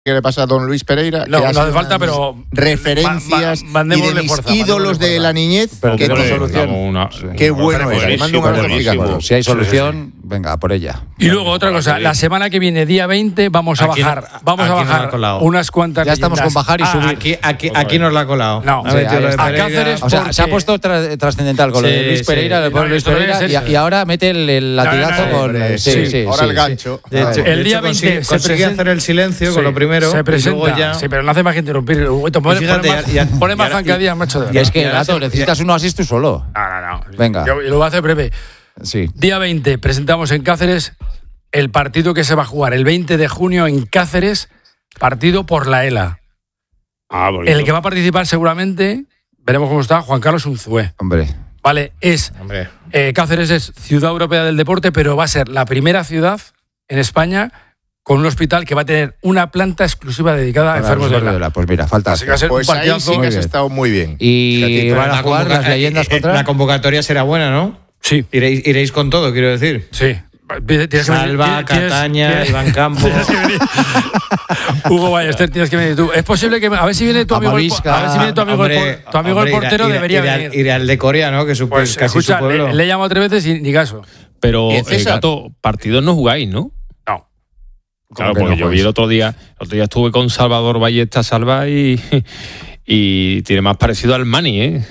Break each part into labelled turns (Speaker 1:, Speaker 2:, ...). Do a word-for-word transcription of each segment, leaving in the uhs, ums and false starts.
Speaker 1: ¿Qué le pasa a don Luis Pereira?
Speaker 2: No,
Speaker 1: que
Speaker 2: no hace falta, pero
Speaker 1: referencias
Speaker 2: ma, ma,
Speaker 1: y de mis
Speaker 2: fuerza,
Speaker 1: ídolos de la niñez.
Speaker 3: Pero
Speaker 1: que
Speaker 3: tenemos
Speaker 1: solución.
Speaker 3: Una,
Speaker 1: Qué bueno era. Le mando un abrazo gigante.
Speaker 3: Si hay solución, venga, por ella.
Speaker 2: Y luego otra cosa, la semana que viene, día veinte, vamos a
Speaker 4: Aquí
Speaker 2: bajar,
Speaker 4: no-
Speaker 2: vamos a
Speaker 4: aquí
Speaker 2: bajar
Speaker 4: no
Speaker 2: unas cuantas.
Speaker 3: Ya estamos
Speaker 2: leyendas.
Speaker 3: con bajar y
Speaker 2: Ah,
Speaker 3: subir.
Speaker 4: Aquí, aquí, aquí nos la ha colado.
Speaker 2: No,
Speaker 4: Ha
Speaker 3: sí,
Speaker 4: metido
Speaker 3: ahí
Speaker 4: lo de
Speaker 3: está.
Speaker 4: Pereira.
Speaker 2: A Cáceres,
Speaker 3: O sea,
Speaker 2: porque-
Speaker 3: se ha puesto tra- trascendental con lo
Speaker 4: Sí,
Speaker 3: de Luis
Speaker 4: sí.
Speaker 3: Pereira, le pone
Speaker 2: No,
Speaker 3: Luis
Speaker 2: esto debe
Speaker 3: Pereira
Speaker 2: ser-
Speaker 3: y, y ahora mete el, el latigazo
Speaker 2: No, no, no,
Speaker 3: con.
Speaker 1: hombre,
Speaker 3: sí,
Speaker 1: sí,
Speaker 3: sí,
Speaker 1: ahora
Speaker 3: sí,
Speaker 1: el gancho.
Speaker 4: De hecho,
Speaker 2: El
Speaker 4: de
Speaker 2: día
Speaker 4: hecho,
Speaker 2: veinte
Speaker 4: consigue,
Speaker 2: se
Speaker 4: consigue
Speaker 2: presenta-
Speaker 4: hacer el silencio
Speaker 2: Sí,
Speaker 4: con lo primero.
Speaker 2: se presenta,
Speaker 4: y luego ya.
Speaker 2: sí, pero no hace más que interrumpir. Uy, Pone,
Speaker 4: Y fíjate,
Speaker 2: pone más,
Speaker 4: ya- ya-
Speaker 2: pone más
Speaker 4: y ahora-
Speaker 2: zancadillas, macho. De
Speaker 3: Y
Speaker 2: verdad.
Speaker 3: es que,
Speaker 4: Y ahora
Speaker 3: gato,
Speaker 4: se-
Speaker 3: necesitas uno así tú solo.
Speaker 2: No, no, no.
Speaker 3: Venga.
Speaker 2: Yo, yo lo voy a hacer breve.
Speaker 3: Sí.
Speaker 2: Día veinte, presentamos en Cáceres el partido que se va a jugar el veinte de junio en Cáceres, partido por la ELA.
Speaker 5: Ah, bonito.
Speaker 2: El que va a participar seguramente, veremos cómo está, Juan Carlos Unzué.
Speaker 3: Hombre.
Speaker 2: Vale, es
Speaker 4: Hombre.
Speaker 2: eh, Cáceres es ciudad europea del deporte, pero va a ser la primera ciudad en España con un hospital que va a tener una planta exclusiva dedicada a enfermos de ELA.
Speaker 3: Pues mira, falta.
Speaker 2: Así que va a ser
Speaker 1: Pues
Speaker 2: un
Speaker 1: ahí
Speaker 2: partidazo.
Speaker 1: sí que
Speaker 3: Muy
Speaker 1: has
Speaker 3: bien.
Speaker 1: estado muy bien.
Speaker 3: Y
Speaker 1: Fíjate,
Speaker 3: van a
Speaker 4: La
Speaker 3: jugar
Speaker 4: convoca-
Speaker 3: las leyendas
Speaker 4: eh, eh,
Speaker 3: contra.
Speaker 4: La convocatoria será buena, ¿no?
Speaker 2: Sí,
Speaker 4: Iréis, iréis con todo, quiero decir.
Speaker 2: sí. Tienes que venir-
Speaker 4: Salva,
Speaker 2: tienes-
Speaker 4: Cataña,
Speaker 2: tienes-
Speaker 4: Iván Campos.
Speaker 2: tienes que venir. Hugo Ballester, tienes que venir tú. Es posible que a ver si viene tu amigo, el,
Speaker 3: Amavisca.
Speaker 2: a ver si viene tu amigo,
Speaker 4: Hombre,
Speaker 2: el, por- tu amigo
Speaker 4: hombre,
Speaker 2: el portero
Speaker 4: irá-
Speaker 2: debería
Speaker 4: irá-
Speaker 2: venir.
Speaker 4: Irá al de Corea, ¿no? Que su,
Speaker 2: Pues
Speaker 4: casi
Speaker 2: escucha,
Speaker 4: su pueblo.
Speaker 2: le, le he llamado tres veces y ni caso.
Speaker 6: Pero,
Speaker 1: ¿Y
Speaker 6: eh,
Speaker 1: César?
Speaker 6: Gato, partidos no jugáis, ¿no?
Speaker 2: No.
Speaker 6: Claro,
Speaker 3: que
Speaker 6: porque
Speaker 3: no
Speaker 6: yo vi
Speaker 3: jugáis?
Speaker 6: el otro día, el otro día estuve con Salvador Ballesta Salva y, y tiene más parecido al Mani, ¿eh?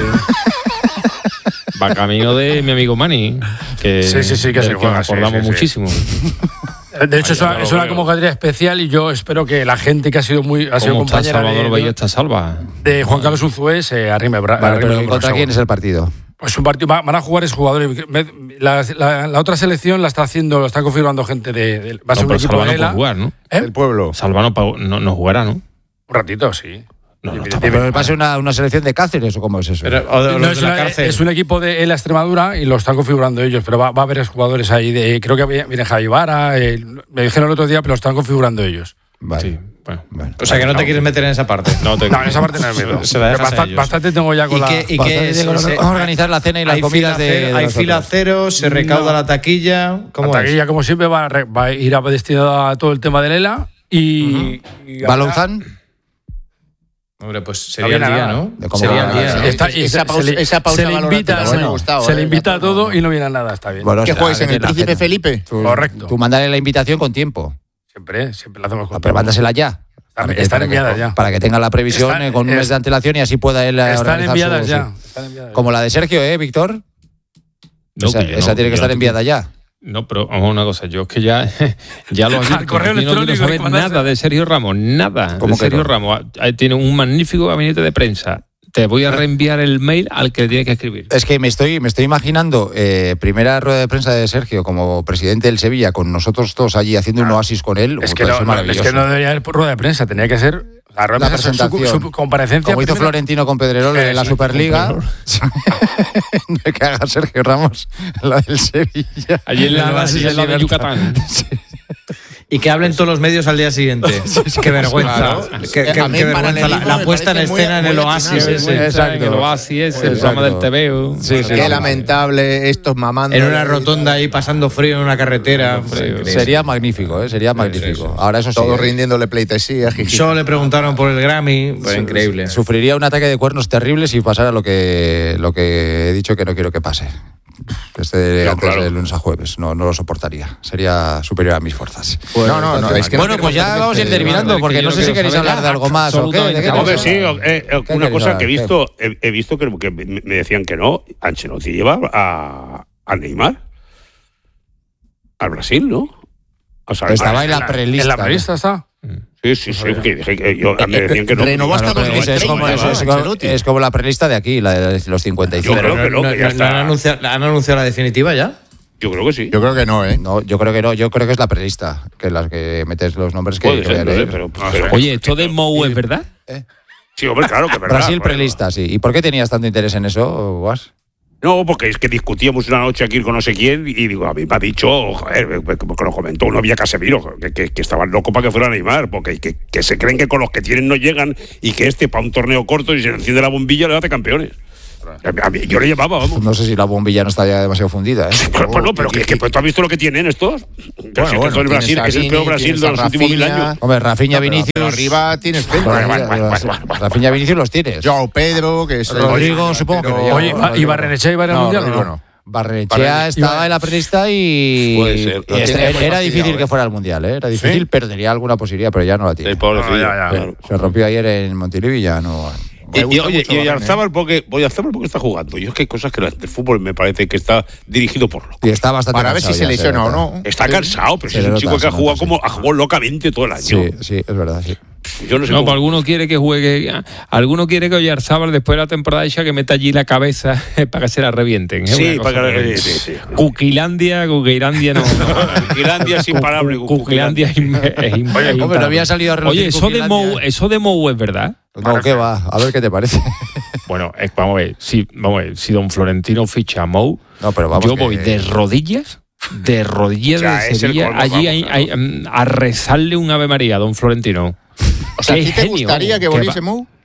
Speaker 6: Que va camino de mi amigo Mani, que,
Speaker 2: Sí, sí, sí, que
Speaker 6: del
Speaker 2: se juega,
Speaker 6: nos
Speaker 2: sí,
Speaker 6: acordamos
Speaker 2: sí, sí.
Speaker 6: muchísimo.
Speaker 2: De hecho, es
Speaker 6: Vaya,
Speaker 2: una,
Speaker 6: no
Speaker 2: es
Speaker 6: lo
Speaker 2: una
Speaker 6: veo.
Speaker 2: convocatoria especial y yo espero que la gente que ha sido muy ha sido
Speaker 6: ¿Cómo está
Speaker 2: compañera
Speaker 6: Salvador
Speaker 2: de,
Speaker 6: Ballesta Salva?
Speaker 2: de Juan Carlos Unzué se arrime bra-
Speaker 3: Vale,
Speaker 2: arrime
Speaker 3: pero
Speaker 2: el
Speaker 3: ¿contra
Speaker 2: brazo.
Speaker 3: quién es el partido?
Speaker 2: Pues un partido, va- van a jugar esos jugadores. Me- La, la- la otra selección la está haciendo, lo está configurando gente de. de- va a ser
Speaker 6: No,
Speaker 2: un
Speaker 6: pero
Speaker 2: equipo
Speaker 6: Salva
Speaker 2: de
Speaker 6: no
Speaker 2: ELA.
Speaker 6: puede jugar, ¿no?
Speaker 2: ¿Eh?
Speaker 1: El pueblo.
Speaker 6: Salva no, pa- no, no jugará, ¿no?
Speaker 2: Un ratito, sí.
Speaker 6: No, no,
Speaker 2: Dime,
Speaker 6: está
Speaker 2: dime.
Speaker 3: ¿Pero va a ser una, una selección de Cáceres o cómo es eso?
Speaker 4: Pero- o de
Speaker 2: No,
Speaker 4: los
Speaker 2: es,
Speaker 4: de la
Speaker 2: una-
Speaker 4: cárcel.
Speaker 2: es un equipo de ELA Extremadura y lo están configurando ellos, pero va, va a haber jugadores ahí. De, creo que viene Javi Vara, eh, me dijeron el otro día, pero lo están configurando ellos.
Speaker 3: Vale.
Speaker 6: Sí, bueno.
Speaker 3: Bueno.
Speaker 4: O sea, que no te quieres meter en esa parte.
Speaker 6: No, te,
Speaker 2: No, en esa parte no me miedo.
Speaker 4: Se la dejas a
Speaker 2: Bastante,
Speaker 4: ellos.
Speaker 2: bastante tengo ya con
Speaker 4: ¿Y
Speaker 2: la.
Speaker 4: qué, y
Speaker 3: Bastante
Speaker 4: qué es?
Speaker 3: tengo
Speaker 4: Se-
Speaker 3: que organizar la cena y las
Speaker 4: hay
Speaker 3: comidas
Speaker 4: fila
Speaker 3: de-
Speaker 4: cero-
Speaker 3: de
Speaker 4: Hay
Speaker 3: nosotros.
Speaker 4: fila cero, se recauda
Speaker 2: No.
Speaker 4: la taquilla. ¿Cómo
Speaker 2: La
Speaker 4: es?
Speaker 2: taquilla, como siempre, va a, re- va a ir a destinada a todo el tema del ELA y. y
Speaker 3: ¿Va
Speaker 2: habrá-
Speaker 3: Lauzán?
Speaker 4: Hombre, pues
Speaker 2: No
Speaker 4: sería el
Speaker 2: viene
Speaker 4: día,
Speaker 2: nada.
Speaker 4: ¿no?
Speaker 3: De cómo
Speaker 4: Sería
Speaker 3: va-
Speaker 4: el día.
Speaker 3: sí.
Speaker 4: ¿no?
Speaker 2: Está- y
Speaker 1: Esa
Speaker 2: se-
Speaker 1: pausa-
Speaker 2: se le-
Speaker 1: esa pausa
Speaker 2: se le invita,
Speaker 1: valorativa
Speaker 2: se,
Speaker 1: me ha gustado,
Speaker 2: se le
Speaker 1: eh,
Speaker 2: invita a
Speaker 1: Gato,
Speaker 2: todo
Speaker 1: no.
Speaker 2: y no viene a nada, está bien.
Speaker 3: Bueno,
Speaker 1: ¿Qué
Speaker 3: será
Speaker 1: juegáis en
Speaker 3: que
Speaker 1: el
Speaker 3: la
Speaker 1: Príncipe
Speaker 3: gente-
Speaker 1: Felipe?
Speaker 3: Tú-
Speaker 2: Correcto.
Speaker 3: Tú mándale la invitación con tiempo.
Speaker 2: Siempre, siempre lo hacemos con
Speaker 3: Pero mándasela ya.
Speaker 2: Están-
Speaker 3: Para que-
Speaker 2: están
Speaker 3: para que-
Speaker 2: enviadas ya.
Speaker 3: Para que tenga la previsión
Speaker 2: Están-
Speaker 3: eh, con un
Speaker 2: es-
Speaker 3: mes de antelación y así pueda él eh,
Speaker 2: Están
Speaker 3: organizar
Speaker 2: enviadas
Speaker 3: su-
Speaker 2: ya.
Speaker 3: sí.
Speaker 2: Están enviadas ya.
Speaker 3: Como la de Sergio, ¿eh, Víctor?
Speaker 6: No,
Speaker 3: esa
Speaker 6: que yo
Speaker 3: esa
Speaker 6: no-
Speaker 3: tiene que
Speaker 6: yo
Speaker 3: estar
Speaker 6: no-
Speaker 3: enviada ya.
Speaker 6: No, pero vamos a una cosa, yo es que ya, ya lo
Speaker 2: Al correo
Speaker 6: aquí no quiero
Speaker 2: electrónico
Speaker 6: saber
Speaker 2: que mandaste.
Speaker 6: nada de Sergio Ramos, nada
Speaker 3: ¿Cómo
Speaker 6: de
Speaker 3: que
Speaker 6: Sergio
Speaker 3: no?
Speaker 6: Ramos. Ahí tiene un magnífico gabinete de prensa. Te voy a reenviar el mail al que le tiene que escribir.
Speaker 3: Es que me estoy, me estoy imaginando eh, primera rueda de prensa de Sergio como presidente del Sevilla, con nosotros todos allí haciendo un oasis con él.
Speaker 2: Es
Speaker 3: uh,
Speaker 2: que,
Speaker 3: puede
Speaker 2: no,
Speaker 3: ser
Speaker 2: no, es
Speaker 3: maravilloso.
Speaker 2: que no debería haber rueda de prensa, tenía que ser la rueda
Speaker 3: Una
Speaker 2: de prensa, su,
Speaker 3: presentación.
Speaker 2: su comparecencia.
Speaker 3: Como hizo
Speaker 2: primero.
Speaker 3: Florentino con Pedrerol en la
Speaker 2: Eso,
Speaker 3: Superliga. Que haga Sergio Ramos la del Sevilla.
Speaker 6: Allí en la,
Speaker 3: El oasis
Speaker 6: allí en la de
Speaker 3: libertad.
Speaker 6: Yucatán.
Speaker 4: Y que hablen todos los medios al día siguiente. Qué vergüenza.
Speaker 1: Claro.
Speaker 4: Qué, qué-
Speaker 1: A mí
Speaker 4: qué
Speaker 1: el
Speaker 4: vergüenza. La,
Speaker 1: paralelismo
Speaker 4: la
Speaker 1: me
Speaker 4: puesta en
Speaker 1: parece muy-
Speaker 4: escena en el
Speaker 1: muy
Speaker 4: oasis.
Speaker 1: atinado.
Speaker 4: ese.
Speaker 3: Sí, exacto.
Speaker 6: El oasis ese, el
Speaker 3: Exacto.
Speaker 6: programa del T V.
Speaker 3: Sí, sí.
Speaker 1: Qué lamentable estos mamando.
Speaker 4: En una rotonda ahí pasando frío en una carretera. Increíble.
Speaker 3: Sería magnífico, ¿eh? Sería magnífico. Ahora eso sí.
Speaker 1: Todos
Speaker 3: ¿eh?
Speaker 1: rindiéndole pleitesía, jiji.
Speaker 4: Solo le preguntaron por el Grammy. Pues increíble.
Speaker 3: Sufriría un ataque de cuernos terrible si pasara lo que, lo que he dicho que no quiero que pase. Que esté
Speaker 5: No,
Speaker 3: antes
Speaker 5: claro.
Speaker 3: de lunes a jueves. No, no lo soportaría. Sería superior a mis fuerzas.
Speaker 1: No, no, no. Es que no
Speaker 3: bueno,
Speaker 1: quiero
Speaker 3: pues ya
Speaker 1: perderte-
Speaker 3: vamos a ir terminando,
Speaker 6: es que
Speaker 3: porque
Speaker 6: yo
Speaker 3: no
Speaker 6: no
Speaker 3: sé si
Speaker 6: quiero
Speaker 3: queréis
Speaker 6: saber
Speaker 3: hablar de algo más o qué. ¿De qué
Speaker 6: absolutamente
Speaker 3: queréis
Speaker 5: Hombre, sí,
Speaker 3: hablar?
Speaker 5: eh, eh,
Speaker 3: ¿Qué
Speaker 5: una
Speaker 3: queréis
Speaker 5: cosa
Speaker 3: hablar?
Speaker 5: que he
Speaker 3: ¿Qué?
Speaker 5: visto, he, he visto que, que me me decían que no, Ancelotti lleva a, a Neymar al Brasil, ¿no? O sea,
Speaker 3: Estaba
Speaker 5: a-
Speaker 3: en la prelista.
Speaker 2: En la prelista está.
Speaker 5: Sí, sí, sí, que dije que yo, me decían que no.
Speaker 1: Renovó hasta
Speaker 3: Claro, pero
Speaker 1: dos mil
Speaker 3: es, es como,
Speaker 1: treinta,
Speaker 3: es, es
Speaker 1: ¿no?
Speaker 3: como,
Speaker 1: Ancelotti.
Speaker 3: es como la prelista de aquí, la de los cincuenta y cinco.
Speaker 5: Yo creo que no,
Speaker 4: no,
Speaker 5: que ya
Speaker 4: no-
Speaker 5: está.
Speaker 4: no han, anunciado, ¿Han anunciado la definitiva ya?
Speaker 5: Yo creo que sí.
Speaker 1: Yo creo que no, ¿eh?
Speaker 3: No, yo creo que no, yo creo que es la prelista, que las que metes los nombres que,
Speaker 5: Puede
Speaker 3: que voy a
Speaker 5: ser, no sé,
Speaker 3: leer.
Speaker 5: pero, pero-
Speaker 6: Oye, esto de Mou es verdad.
Speaker 5: Sí, hombre, claro que es verdad.
Speaker 3: Brasil
Speaker 5: joder.
Speaker 3: prelista, sí. ¿Y por qué tenías tanto interés en eso, Guas?
Speaker 5: No, porque es que discutíamos una noche aquí con no sé quién y digo, a mí me ha dicho, joder, como que lo comentó una vía Casemiro, que, que, que estaban locos para que fuera Neymar, porque que, que se creen que con los que tienen no llegan y que este para un torneo corto y se le enciende la bombilla le hace campeones. A mí- Yo le llevaba, vamos.
Speaker 3: No sé si la bombilla no está ya demasiado fundida, ¿eh?
Speaker 5: Pero, pues no, pero que, que pues, ¿tú has visto lo que tienen estos? Pero si es que
Speaker 1: bueno,
Speaker 5: el Brasil,
Speaker 1: tienes
Speaker 5: que es el
Speaker 1: a
Speaker 5: peor
Speaker 1: Vini,
Speaker 5: Brasil de
Speaker 1: tienes
Speaker 5: los
Speaker 1: a
Speaker 5: últimos mil
Speaker 1: Rafinha.
Speaker 5: años.
Speaker 3: Hombre, Rafinha,
Speaker 1: No, pero-
Speaker 3: Vinicius...
Speaker 1: pero arriba tienes
Speaker 3: Bueno,
Speaker 1: Pedro.
Speaker 5: Bueno, bueno, bueno, bueno.
Speaker 3: Rafinha, Vinicius los tienes.
Speaker 1: Joao Pedro, que es el-
Speaker 3: Rodrigo,
Speaker 1: Oye,
Speaker 3: supongo que
Speaker 1: pero-
Speaker 3: no lleva.
Speaker 2: Oye,
Speaker 3: no,
Speaker 2: ¿y
Speaker 3: Rodrigo
Speaker 2: Barrenechea iba a ir al
Speaker 1: No,
Speaker 2: Mundial o
Speaker 1: Rodrigo
Speaker 2: no?
Speaker 1: no.
Speaker 3: Barrenechea
Speaker 1: Barrenechea.
Speaker 3: estaba en la prelista y,
Speaker 7: Puede ser.
Speaker 3: y
Speaker 7: Lo
Speaker 3: este-
Speaker 1: tiene muy
Speaker 3: era
Speaker 1: fastidiado,
Speaker 3: difícil
Speaker 1: ¿eh?
Speaker 3: que fuera al Mundial, ¿eh? Era difícil, perdería alguna posibilidad, pero ya no la tiene.
Speaker 7: El pobrecillo.
Speaker 2: No, ya, ya.
Speaker 7: claro.
Speaker 3: Se rompió ayer en Montilivi y ya no...
Speaker 7: Y,
Speaker 1: Me
Speaker 7: y,
Speaker 1: gusta
Speaker 7: oye,
Speaker 1: mucho
Speaker 7: y
Speaker 1: Barren,
Speaker 7: Oyarzábal, porque, Oyarzábal, ¿por qué está jugando? Yo es que hay cosas que la- el fútbol me parece que está dirigido por loco.
Speaker 3: Y está bastante
Speaker 1: Para ver si
Speaker 3: cansado
Speaker 1: se
Speaker 3: ya,
Speaker 1: lesiona o
Speaker 3: nota.
Speaker 1: no.
Speaker 5: Está cansado, pero
Speaker 3: Se
Speaker 5: si es
Speaker 3: le
Speaker 5: un
Speaker 3: nota,
Speaker 5: chico que
Speaker 3: se
Speaker 5: ha jugado
Speaker 3: nota,
Speaker 5: como ha jugado locamente todo el año.
Speaker 3: Sí, sí, es verdad, sí.
Speaker 5: Yo no sé
Speaker 6: No,
Speaker 5: cómo-
Speaker 6: pues alguno quiere que juegue. Alguno quiere que Oyarzábal después de la temporada hecha que meta allí la cabeza para que se la revienten. Es
Speaker 5: Sí,
Speaker 6: una cosa
Speaker 5: para que la
Speaker 6: que-
Speaker 5: revienten, sí.
Speaker 6: Cuquilandia, Cuquilandia no.
Speaker 5: Cuquilandia es imparable.
Speaker 6: Cuquilandia es im- es im-
Speaker 3: Oye,
Speaker 6: es
Speaker 3: hombre, no había salido a relucir
Speaker 6: Oye, eso de
Speaker 3: Cuquilandia,
Speaker 6: Mou,
Speaker 3: ¿eh?
Speaker 6: eso de Mou es verdad.
Speaker 3: No, ¿qué va? A ver qué te parece.
Speaker 6: Bueno, es, vamos a ver, si, vamos a ver, si don Florentino ficha a Mou,
Speaker 3: No, pero vamos
Speaker 6: yo
Speaker 3: que-
Speaker 6: voy de rodillas, de rodillas
Speaker 5: O sea,
Speaker 6: de
Speaker 5: es el
Speaker 6: Sevilla,
Speaker 5: colmo,
Speaker 6: allí
Speaker 5: vamos,
Speaker 6: hay-
Speaker 5: claro.
Speaker 6: hay, mm, a rezarle un Ave María a don Florentino.
Speaker 1: O sea, ¿a
Speaker 6: Qué
Speaker 1: ti te
Speaker 6: genio,
Speaker 1: gustaría que
Speaker 6: qué
Speaker 1: volviese
Speaker 6: va-
Speaker 1: Mou?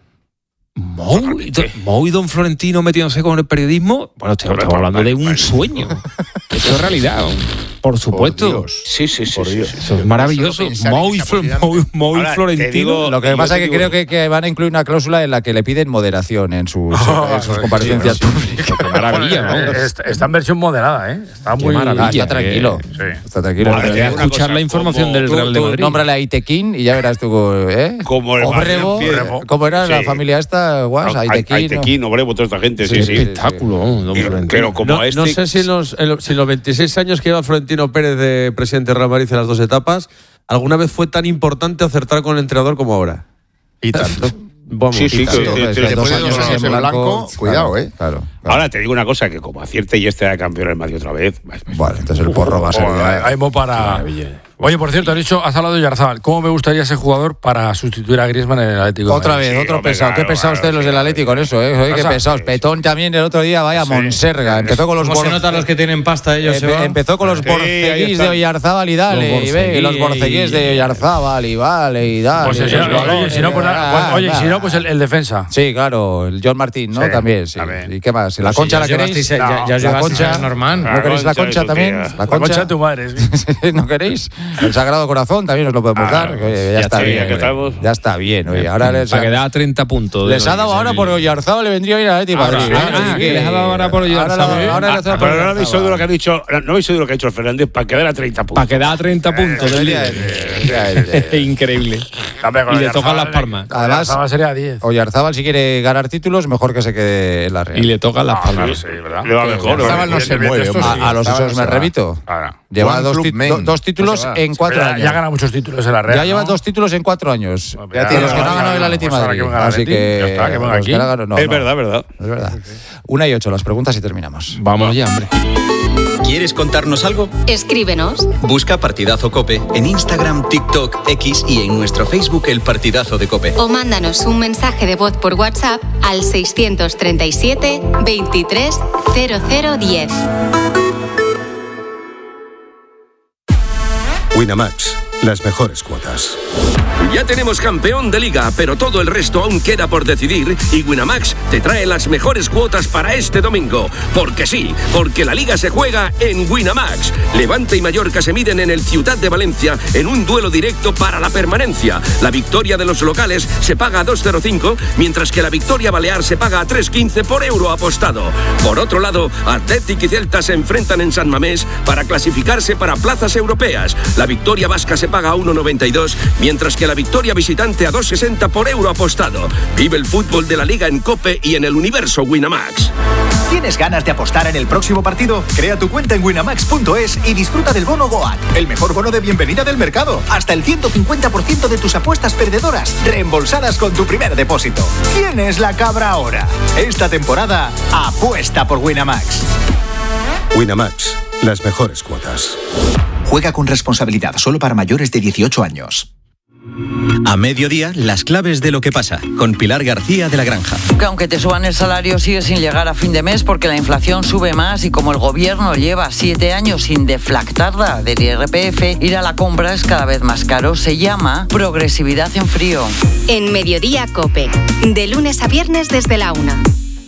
Speaker 6: Mou y, don, Mou y don Florentino metiéndose con el periodismo, bueno, estamos
Speaker 5: Hombre,
Speaker 6: hablando
Speaker 5: vale,
Speaker 6: de un
Speaker 5: vale.
Speaker 6: sueño. Eso es realidad, por supuesto.
Speaker 1: Dios.
Speaker 5: Sí, sí, sí. sí, sí.
Speaker 6: Eso es maravilloso.
Speaker 1: Solo pensar en
Speaker 6: Mou y,
Speaker 1: esa
Speaker 6: Flo-
Speaker 1: posibilidad.
Speaker 6: Mou- Mou y
Speaker 5: Ahora, te
Speaker 6: Florentino.
Speaker 5: digo-
Speaker 3: Lo que
Speaker 5: Yo
Speaker 3: pasa
Speaker 5: te
Speaker 3: es que
Speaker 5: digo-
Speaker 3: creo que, que van a incluir una cláusula en la que le piden moderación en sus, en sus comparecencias
Speaker 2: sí,
Speaker 3: públicas.
Speaker 6: Qué maravilla, ¿no?
Speaker 2: Eh, Está, está en versión moderada, ¿eh? Está
Speaker 6: Qué
Speaker 2: muy
Speaker 6: maravilla.
Speaker 3: Ah, está tranquilo.
Speaker 2: Sí.
Speaker 3: Está tranquilo.
Speaker 6: Bueno,
Speaker 5: te
Speaker 6: voy a
Speaker 5: digo una
Speaker 6: escuchar
Speaker 5: cosa,
Speaker 6: la información
Speaker 5: como-
Speaker 6: del
Speaker 3: Tú,
Speaker 6: Real de
Speaker 3: tú
Speaker 6: Madrid.
Speaker 3: nómbrale a Itequín y ya verás tú, ¿eh?
Speaker 5: Como el
Speaker 3: Obrevo,
Speaker 5: Valencia.
Speaker 3: ¿cómo era la
Speaker 5: Sí.
Speaker 3: familia esta? Guas,
Speaker 5: Hay-
Speaker 3: Aitequín. ¿no?
Speaker 5: Aitequín, Obrevo, toda esta gente, sí,
Speaker 3: Sí,
Speaker 5: sí.
Speaker 3: sí.
Speaker 6: Espectáculo, don
Speaker 5: Y-
Speaker 6: Florentino.
Speaker 5: Pero como
Speaker 4: No,
Speaker 5: este.
Speaker 4: no sé si en, los, en los- si en los veintiséis años que lleva Florentino Pérez de presidente de Real Madrid en las dos etapas, alguna vez fue tan importante acertar con el entrenador como ahora.
Speaker 1: Y tanto.
Speaker 4: Vamos,
Speaker 5: Sí, sí,
Speaker 4: y tanto.
Speaker 5: que-
Speaker 3: Hombre,
Speaker 5: que-
Speaker 3: si los
Speaker 5: que-
Speaker 3: dos
Speaker 5: que-
Speaker 3: años
Speaker 5: que-
Speaker 3: así en
Speaker 1: que-
Speaker 3: blanco,
Speaker 1: blanco, cuidado,
Speaker 3: claro,
Speaker 1: ¿eh?
Speaker 3: Claro, claro.
Speaker 5: Ahora te digo una cosa, que como acierte y este de campeón en Madrid otra vez. pues, pues,
Speaker 3: Bueno, entonces el porro va a ser
Speaker 2: Joder,
Speaker 3: ya-
Speaker 2: hay mo para. Oye, por cierto, has dicho, has hablado de Oyarzábal. ¿Cómo me gustaría ese jugador para sustituir a Griezmann en el Atlético de
Speaker 3: Otra
Speaker 2: Madrid?
Speaker 3: vez,
Speaker 5: Sí,
Speaker 3: otro
Speaker 5: hombre,
Speaker 3: pesado.
Speaker 5: claro,
Speaker 3: Qué pesados
Speaker 5: claro,
Speaker 3: ustedes los
Speaker 5: sí,
Speaker 3: del
Speaker 5: claro.
Speaker 3: Atlético con eso, ¿eh? Oye, qué
Speaker 2: Pasa.
Speaker 3: pesados. Petón también el otro día, vaya Monserga. Empezó con los
Speaker 4: ¿Cómo se
Speaker 3: bor-
Speaker 4: notan los que tienen pasta ellos?
Speaker 3: Empe-
Speaker 4: Seba?
Speaker 3: empezó con los
Speaker 5: Sí, ahí
Speaker 3: borceguís
Speaker 5: están.
Speaker 3: de Oyarzábal y dale,
Speaker 6: Los
Speaker 3: y ve, y los
Speaker 6: borceguís.
Speaker 3: borceguís de Oyarzábal y vale, y dale.
Speaker 2: Pues,
Speaker 3: y
Speaker 2: si no,
Speaker 3: los
Speaker 2: oye,
Speaker 3: balones,
Speaker 2: si no, pues,
Speaker 3: ah,
Speaker 2: nada, pues, oye,
Speaker 3: ah,
Speaker 2: si no, pues el, el defensa.
Speaker 3: Sí, claro, el John Martín, ¿no?
Speaker 2: Sí,
Speaker 3: también, sí.
Speaker 2: también.
Speaker 3: ¿Y qué más? ¿La
Speaker 4: Pues si
Speaker 3: concha
Speaker 4: ya
Speaker 3: la
Speaker 4: os
Speaker 3: queréis?
Speaker 4: llevasteis- ya- ya os
Speaker 3: la
Speaker 4: llevasteis
Speaker 3: concha.
Speaker 4: a Norman.
Speaker 3: ¿No queréis la
Speaker 5: La
Speaker 3: concha
Speaker 5: concha,
Speaker 3: también?
Speaker 5: eso, tía.
Speaker 3: La
Speaker 2: La concha
Speaker 3: concha.
Speaker 2: de tu madre. sí.
Speaker 3: ¿No queréis? El Sagrado Corazón también os lo podemos
Speaker 5: Ah,
Speaker 3: dar. Oye, ya,
Speaker 5: ya
Speaker 3: está
Speaker 5: está,
Speaker 3: bien.
Speaker 5: ya que
Speaker 3: oye.
Speaker 5: estamos.
Speaker 3: Ya está bien. Oye, ahora les,
Speaker 6: Para que da treinta puntos. de
Speaker 3: les ha
Speaker 6: lo
Speaker 3: dado
Speaker 6: que
Speaker 3: ahora
Speaker 6: se-
Speaker 3: por Oyarzábal, le vendría bien a Atleti
Speaker 6: Ahora,
Speaker 3: Madrid.
Speaker 6: ah,
Speaker 3: ¿eh?
Speaker 6: ah,
Speaker 3: Así
Speaker 6: que les ha dado ahora por Oyarzábal.
Speaker 3: Ahora, la- ahora
Speaker 5: Ah,
Speaker 3: les ha dado
Speaker 5: pero
Speaker 3: por
Speaker 5: no habéis oído
Speaker 3: Oyarzábal.
Speaker 5: lo que ha dicho, no habéis oído lo que ha dicho el Fernández para quedar a treinta puntos.
Speaker 6: Para que da treinta puntos del líder.
Speaker 3: Efectivamente.
Speaker 6: Increíble.
Speaker 2: También con
Speaker 6: Y le
Speaker 2: Oyarzábal,
Speaker 6: tocan las palmas.
Speaker 2: con
Speaker 3: Además-
Speaker 2: Oyarzábal sería diez.
Speaker 3: Oyarzábal, si quiere ganar títulos, mejor que se quede en la Real.
Speaker 6: Y le tocan las
Speaker 2: Ah, claro,
Speaker 6: palmas.
Speaker 2: sí, ¿verdad?
Speaker 5: Le va mejor.
Speaker 1: Oyarzábal no
Speaker 5: ¿no?
Speaker 1: se
Speaker 2: Bien,
Speaker 1: mueve.
Speaker 2: bien,
Speaker 1: hombre.
Speaker 3: A, a los
Speaker 1: Oyarzábal
Speaker 3: esos
Speaker 1: no
Speaker 3: me
Speaker 1: se va.
Speaker 3: remito.
Speaker 2: Claro.
Speaker 3: Lleva
Speaker 1: One
Speaker 3: dos,
Speaker 1: Club
Speaker 3: ti-
Speaker 1: Men.
Speaker 3: do- dos títulos
Speaker 1: No se va.
Speaker 3: en cuatro
Speaker 2: Ya,
Speaker 3: años.
Speaker 2: ya gana muchos títulos en la Real.
Speaker 3: Ya lleva
Speaker 2: ¿no?
Speaker 3: dos títulos en cuatro años.
Speaker 2: Ya
Speaker 3: De
Speaker 2: tiene
Speaker 3: los que no
Speaker 2: dos,
Speaker 3: ha ganado el
Speaker 2: ya,
Speaker 3: Atleti
Speaker 2: pues ahora
Speaker 3: Madrid.
Speaker 2: que venga el
Speaker 3: Así
Speaker 2: Atleti,
Speaker 3: que.
Speaker 2: ya está, que venga
Speaker 3: los
Speaker 2: aquí.
Speaker 3: no ha ganado- no,
Speaker 5: Es
Speaker 3: no.
Speaker 5: verdad, verdad.
Speaker 3: Es verdad. Una y ocho, las preguntas y terminamos.
Speaker 6: Vamos ya, hombre.
Speaker 8: ¿Quieres contarnos algo?
Speaker 9: Escríbenos.
Speaker 8: Busca Partidazo Cope en Instagram, TikTok, X y en nuestro Facebook El Partidazo de Cope.
Speaker 9: O mándanos un mensaje de voz por WhatsApp al seiscientos treinta y siete veintitrés cero cero diez.
Speaker 10: Winamax, las mejores cuotas.
Speaker 11: Ya tenemos campeón de liga, pero todo el resto aún queda por decidir y Winamax te trae las mejores cuotas para este domingo. Porque sí, porque la liga se juega en Winamax. Levante y Mallorca se miden en el Ciutat de Valencia en un duelo directo para la permanencia. La victoria de los locales se paga a dos coma cero cinco, mientras que la victoria balear se paga a tres coma quince por euro apostado. Por otro lado, Athletic y Celta se enfrentan en San Mamés para clasificarse para plazas europeas. La victoria vasca se paga a uno coma noventa y dos, mientras que la victoria visitante a dos coma sesenta por euro apostado. Vive el fútbol de la Liga en COPE y en el universo Winamax.
Speaker 12: ¿Tienes ganas de apostar en el próximo partido? Crea tu cuenta en winamax punto es y disfruta del bono Goat, el mejor bono de bienvenida del mercado. Hasta el ciento cincuenta por ciento de tus apuestas perdedoras reembolsadas con tu primer depósito. ¿Quién es la cabra ahora? Esta temporada, apuesta por Winamax.
Speaker 10: Winamax, las mejores cuotas.
Speaker 12: Juega con responsabilidad, solo para mayores de dieciocho años.
Speaker 8: A mediodía, las claves de lo que pasa, con Pilar García de la Granja.
Speaker 13: Que aunque te suban el salario, sigue sin llegar a fin de mes porque la inflación sube más y como el gobierno lleva siete años sin deflactarla del I R P F, ir a la compra es cada vez más caro. Se llama progresividad en frío.
Speaker 9: En Mediodía Cope. De lunes a viernes desde la una.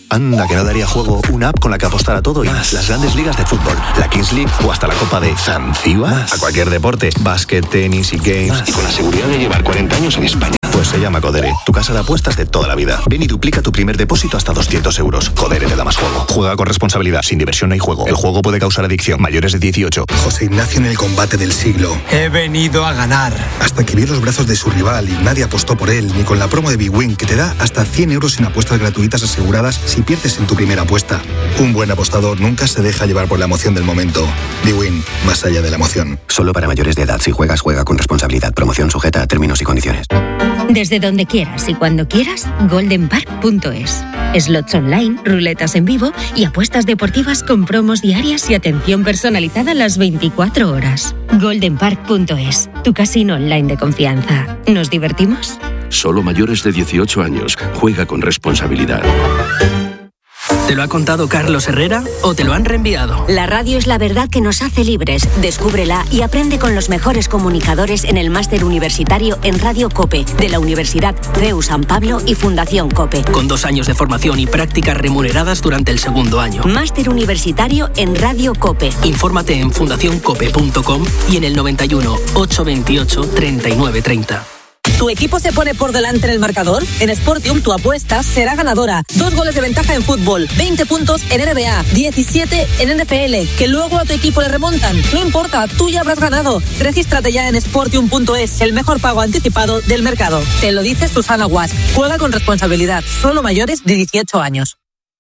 Speaker 14: Anda, que no daría juego una app con la que apostar a todo y más. Las grandes ligas de fútbol, la Kings League o hasta la Copa de Zanzíbar. A cualquier deporte, básquet, tenis y games. Más. Y con la seguridad de llevar cuarenta años en España. Pues se llama Codere, tu casa de apuestas de toda la vida. Ven y duplica tu primer depósito hasta doscientos euros. Codere te da más juego. Juega con responsabilidad, sin diversión no hay juego. El juego puede causar adicción. Mayores de dieciocho.
Speaker 15: José Ignacio en el combate del siglo.
Speaker 16: He venido a ganar.
Speaker 15: Hasta que vio los brazos de su rival y nadie apostó por él, ni con la promo de Big Win, que te da hasta cien euros en apuestas gratuitas aseguradas si pierdes en tu primera apuesta. Un buen apostador nunca se deja llevar por la emoción del momento. Big Win, más allá de la emoción.
Speaker 17: Solo para mayores de edad. Si juegas, juega con responsabilidad. Promoción sujeta a términos y condiciones.
Speaker 18: Desde donde quieras y cuando quieras, golden park punto es. Slots online, ruletas en vivo y apuestas deportivas con promos diarias y atención personalizada las veinticuatro horas. golden park punto es, tu casino online de confianza. ¿Nos divertimos?
Speaker 11: Solo mayores de dieciocho años. Juega con responsabilidad.
Speaker 19: ¿Te lo ha contado Carlos Herrera o te lo han reenviado?
Speaker 20: La radio es la verdad que nos hace libres. Descúbrela y aprende con los mejores comunicadores en el máster universitario en Radio COPE de la Universidad C E U San Pablo y Fundación COPE.
Speaker 19: Con dos años de formación y prácticas remuneradas durante el segundo año.
Speaker 20: Máster universitario en Radio COPE.
Speaker 19: Infórmate en fundación cope punto com y en el noventa y uno, ochocientos veintiocho, treinta y nueve treinta.
Speaker 21: ¿Tu equipo se pone por delante en el marcador? En Sportium tu apuesta será ganadora. Dos goles de ventaja en fútbol, veinte puntos en N B A, diecisiete en N F L, que luego a tu equipo le remontan. No importa, tú ya habrás ganado. Regístrate ya en sportium punto es, el mejor pago anticipado del mercado. Te lo dice Susana Guas. Juega con responsabilidad, solo mayores de dieciocho años.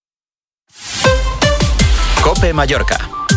Speaker 22: COPE Mallorca.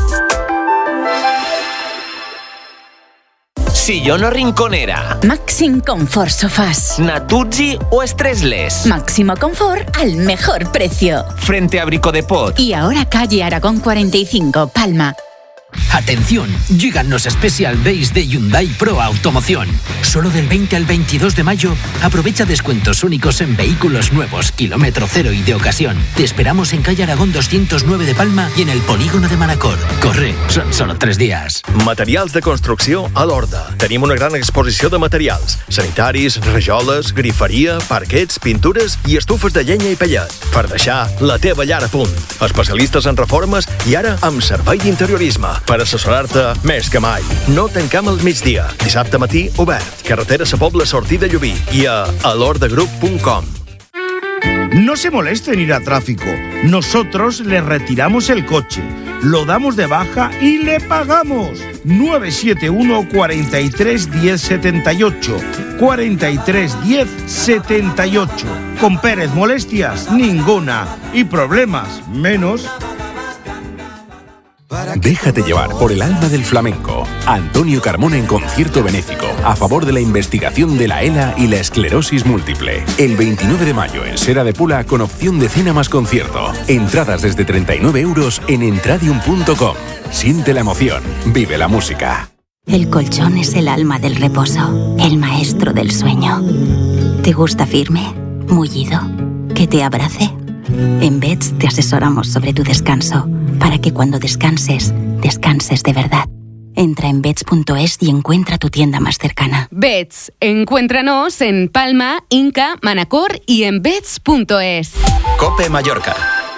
Speaker 22: Sillón o rinconera.
Speaker 23: Maxim Comfort Sofás.
Speaker 22: Natuzzi o Stressless.
Speaker 23: Máximo confort al mejor precio.
Speaker 22: Frente a Brico de Pot.
Speaker 23: Y ahora calle Aragón cuarenta y cinco, Palma.
Speaker 24: Atención, llegan los Special Days de Hyundai Pro Automoción. Solo del veinte al veintidós de mayo, aprovecha descuentos únicos en vehículos nuevos, kilómetro cero y de ocasión. Te esperamos en calle Aragón doscientos nueve de Palma y en el polígono de Manacor. Corre, són solo tres dies.
Speaker 25: Materials de construcció a l'Horta. Tenim una gran exposició de materials. Sanitaris, rajoles, griferia, parquets, pintures i estufes de llenya i pellet. Per deixar la teva llar a punt. Especialistes en reformes i ara amb servei d'interiorisme. Per assessorar-te més que mai. No tancam al migdia. Dissabte matí obert. Carretera Sa Pobla, sortida Llubí. I a alordagroup punt com.
Speaker 26: No se moleste en ir a tráfico. Nosotros le retiramos el coche, lo damos de baja y le pagamos. nueve siete uno, cuatro tres, diez, setenta y ocho. cuatro tres, diez, setenta y ocho. Con Pérez, molestias ninguna. Y problemas menos.
Speaker 27: Déjate llevar por el alma del flamenco. Antonio Carmona en concierto benéfico a favor de la investigación de la ELA y la esclerosis múltiple. El veintinueve de mayo en Sera de Pula con opción de cena más concierto. Entradas desde treinta y nueve euros en entradium punto com. Siente la emoción, vive la música.
Speaker 28: El colchón es el alma del reposo, el maestro del sueño. ¿Te gusta firme, mullido, que te abrace? En Beds te asesoramos sobre tu descanso, para que cuando descanses, descanses de verdad. Entra en beds punto es y encuentra tu tienda más cercana.
Speaker 9: Beds, encuéntranos en Palma, Inca, Manacor y en beds punto es.
Speaker 22: COPE Mallorca.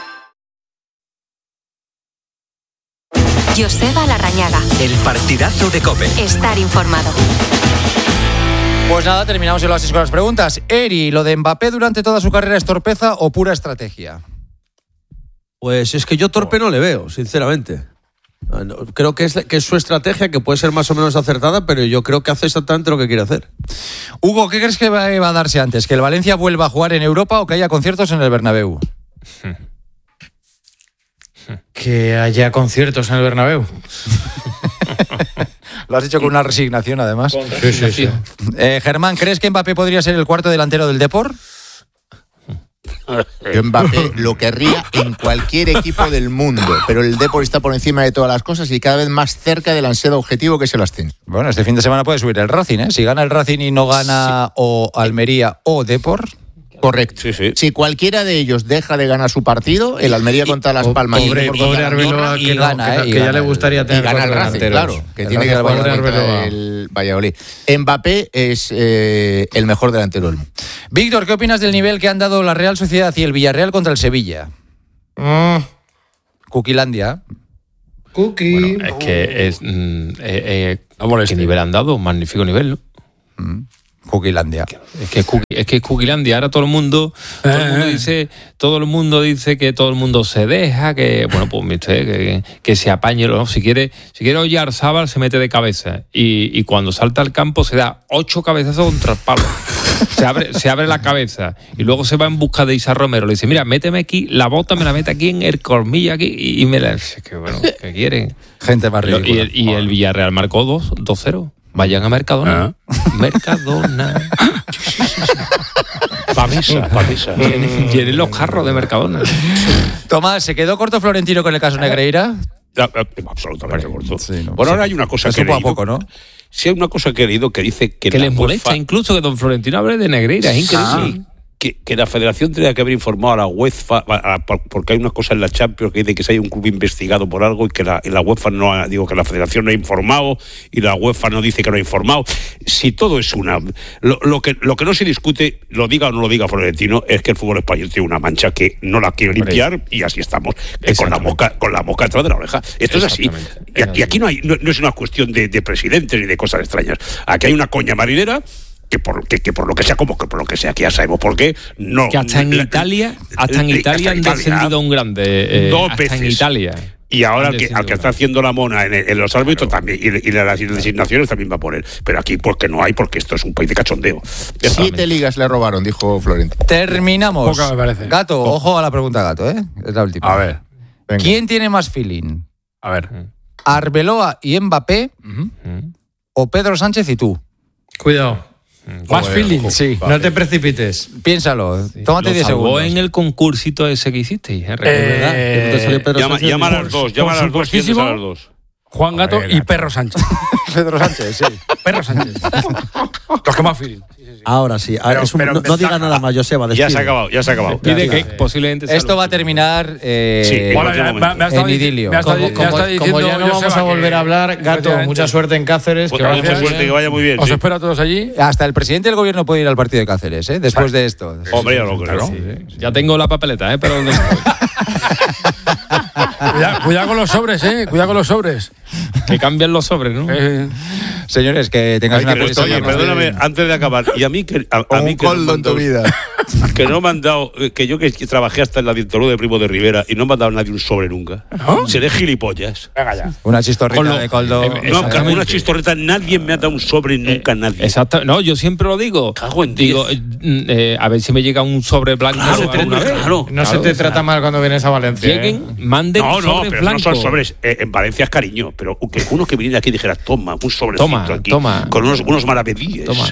Speaker 9: Joseba Larrañaga.
Speaker 22: El partidazo de COPE.
Speaker 9: Estar informado.
Speaker 3: Pues nada, terminamos el oasis con las preguntas. Eri, ¿lo de Mbappé durante toda su carrera es torpeza o pura estrategia?
Speaker 4: Pues es que yo torpe no le veo, sinceramente. Creo que es, que es su estrategia, que puede ser más o menos acertada, pero yo creo que hace exactamente lo que quiere hacer.
Speaker 3: Hugo, ¿qué crees que va a darse antes? ¿Que el Valencia vuelva a jugar en Europa o que haya conciertos en el Bernabéu?
Speaker 2: Que haya conciertos en el Bernabéu.
Speaker 3: Lo has dicho con una resignación, además.
Speaker 2: Sí, sí, sí.
Speaker 3: Eh, Germán, ¿crees que Mbappé podría ser el cuarto delantero del Depor?
Speaker 1: Yo Mbappé lo querría en cualquier equipo del mundo, pero el Depor está por encima de todas las cosas y cada vez más cerca del ansiado objetivo que es el ascenso.
Speaker 3: Bueno, este fin de semana puede subir el Racing, ¿eh? Si gana el Racing y no gana sí. o Almería o Depor.
Speaker 1: Correcto. Sí, sí. Si cualquiera de ellos deja de ganar su partido, el Almería contra Las Palmas
Speaker 2: y pobre, pobre Arbeloa, que,
Speaker 3: gana,
Speaker 2: no,
Speaker 3: eh,
Speaker 2: que, que ya le gustaría tener
Speaker 1: y gana el Racing, claro, que el tiene que jugar contra el Valladolid. Mbappé es eh, el mejor delantero del mundo.
Speaker 3: Víctor, ¿qué opinas del nivel que han dado la Real Sociedad y el Villarreal contra el Sevilla? Mm. Cookielandia.
Speaker 5: Cookie. Bueno, es que es. Mm, eh, eh, ¿Qué nivel han dado? Magnífico nivel, ¿no?
Speaker 3: Mm. Cookielandia.
Speaker 5: Es que es, cookie, es que es Cookielandia. Ahora todo el mundo, todo el mundo dice, todo el mundo dice que todo el mundo se deja, que bueno, pues usted, que, que se apañe, ¿no? Si quiere, si quiere Oyarzábal se mete de cabeza y, y cuando salta al campo se da ocho cabezazos contra el palo. Se abre, se abre la cabeza y luego se va en busca de Isa Romero. Le dice, mira, méteme aquí, la bota me la mete aquí en el colmillo aquí y, y me la. Que bueno, ¿qué quieren?
Speaker 3: Gente más ridícula.
Speaker 5: Y el, y el Villarreal marcó dos cero. Vayan a Mercadona. ¿Ah? Mercadona.
Speaker 6: Pamesa, Pamesa.
Speaker 5: Llenen, llenen los carros de Mercadona.
Speaker 3: Tomás, ¿se quedó corto Florentino con el caso Negreira?
Speaker 6: Absolutamente corto.
Speaker 3: Sí, no,
Speaker 6: bueno,
Speaker 3: sí.
Speaker 6: ahora hay una cosa
Speaker 3: Eso
Speaker 6: que he
Speaker 3: poco
Speaker 6: leído,
Speaker 3: a poco, ¿no?
Speaker 6: Sí, hay una cosa que he leído que dice que...
Speaker 5: Que
Speaker 6: les
Speaker 5: molesta UEFA, incluso que don Florentino hable de Negreira, es increíble.
Speaker 6: Sí. Que, que la Federación tendría que haber informado a la UEFA, a, a, porque hay una cosa en la Champions que dice que si hay un club investigado por algo y que la, y la UEFA no ha, digo que la Federación no ha informado y la UEFA no dice que no ha informado. Si todo es una... Lo, lo, que, lo que no se discute, lo diga o no lo diga Florentino, es que el fútbol español tiene una mancha que no la quiere limpiar y así estamos, eh, con la boca con la boca detrás de la oreja. Esto es así. Y, y aquí no, hay, no, no es una cuestión de, de presidentes ni de cosas extrañas. Aquí hay una coña marinera que por, que, que por lo que sea, como que por lo que sea, que ya sabemos por qué, no.
Speaker 5: Que hasta en la, Italia, hasta en Italia hasta han descendido un grande. Eh,
Speaker 6: dos
Speaker 5: hasta
Speaker 6: veces.
Speaker 5: En Italia.
Speaker 6: Y ahora al que, al que está haciendo la mona en, en los árbitros claro. también, y, y las designaciones también va a poner. Pero aquí porque no hay, porque esto es un país de cachondeo.
Speaker 1: Siete ligas le robaron, dijo Florentino.
Speaker 3: Terminamos.
Speaker 2: Poca me parece.
Speaker 3: Gato, oh. ojo a la pregunta, Gato, ¿eh? Es la última.
Speaker 2: A ver.
Speaker 3: Venga. ¿Quién tiene más feeling?
Speaker 2: A ver.
Speaker 3: ¿Arbeloa y Mbappé? Uh-huh. ¿O Pedro Sánchez y tú?
Speaker 2: Cuidado. Más feeling,
Speaker 3: sí.
Speaker 2: No te precipites.
Speaker 3: Piénsalo. Sí. Tómate diez segundos.
Speaker 5: en el concursito ese que hiciste. ¿eh?
Speaker 6: Eh, llama, llama a las dos. Llama a las dos. A las dos.
Speaker 2: Juan Gato ver, y Gato. Perro Sánchez.
Speaker 3: Pedro Sánchez, sí.
Speaker 2: Perro Sánchez. Los que más feeling. Sí, sí, sí.
Speaker 4: Ahora sí. Pero, es un, no, no diga nada más, Joseba.
Speaker 6: Ya se ha acabado, ya se ha acabado.
Speaker 5: Pide que posiblemente
Speaker 3: esto va a terminar eh,
Speaker 6: sí,
Speaker 3: bueno, ya, me, me en idilio.
Speaker 2: Me como, como, como ya no vamos a volver a hablar, Gato, mucha suerte en Cáceres.
Speaker 6: Pues que vaya mucha suerte, que vaya muy bien.
Speaker 2: Os
Speaker 6: sí.
Speaker 2: espero a todos allí.
Speaker 3: Hasta el presidente del gobierno puede ir al partido de Cáceres, ¿eh? Después de esto.
Speaker 6: Hombre, ya lo creo.
Speaker 5: Sí, sí. Ya tengo la papeleta, ¿eh? Pero
Speaker 2: cuidado, cuidado con los sobres, ¿eh? Cuidado con los sobres.
Speaker 5: Que cambian los sobres, ¿no?
Speaker 3: Eh, señores, que tengáis una
Speaker 6: feliz semana. Oye, perdóname, antes de acabar, y a mí que a, a mí
Speaker 1: que no en tu vida.
Speaker 6: Que no me han dado, que yo que trabajé hasta en la dictadura de Primo de Rivera y no me han dado nadie un sobre nunca. ¿No? Seré gilipollas.
Speaker 2: Venga ya.
Speaker 3: Una chistorrita lo, de Coldo.
Speaker 6: Eh, no, una chistorrita, nadie me ha dado un sobre nunca, eh, nadie.
Speaker 5: Exacto. No, yo siempre lo digo.
Speaker 6: Cago en
Speaker 5: digo, eh, a ver si me llega un sobre blanco.
Speaker 6: Claro, pero no, claro,
Speaker 2: no claro, se te o sea, trata mal cuando vienes a Valencia.
Speaker 5: Lleguen, eh. manden
Speaker 6: no, no,
Speaker 5: sobres
Speaker 6: pero
Speaker 5: blancos.
Speaker 6: No son sobres. Eh, en Valencia es cariño, pero que uno que viniera aquí dijera, toma, un sobrecito
Speaker 5: toma,
Speaker 6: aquí.
Speaker 5: Toma.
Speaker 6: Con unos, unos maravedíes.
Speaker 5: Toma.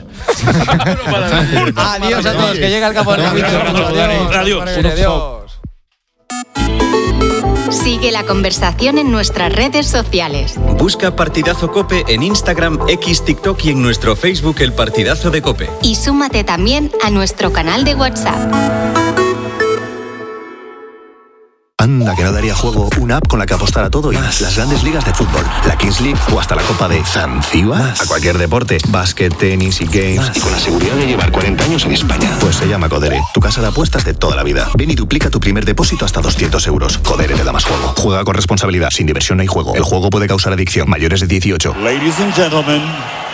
Speaker 3: Adiós a todos, que llega el campo del
Speaker 6: Adiós.
Speaker 3: Adiós. Adiós.
Speaker 9: Sigue la conversación en nuestras redes sociales.
Speaker 22: Busca Partidazo Cope en Instagram, X, TikTok y en nuestro Facebook El Partidazo de Cope.
Speaker 9: Y súmate también a nuestro canal de WhatsApp.
Speaker 14: Anda, que no daría juego una app con la que apostar a todo y más. Las grandes ligas de fútbol, la Kings League o hasta la Copa de Zanzíbar. A cualquier deporte, básquet, tenis y games. Más. Y con la seguridad de llevar cuarenta años en España. Pues se llama Codere, tu casa de apuestas de toda la vida. Ven y duplica tu primer depósito hasta doscientos euros. Codere te da más juego. Juega con responsabilidad, sin diversión no hay juego. El juego puede causar adicción. Mayores de dieciocho.
Speaker 7: Ladies and gentlemen,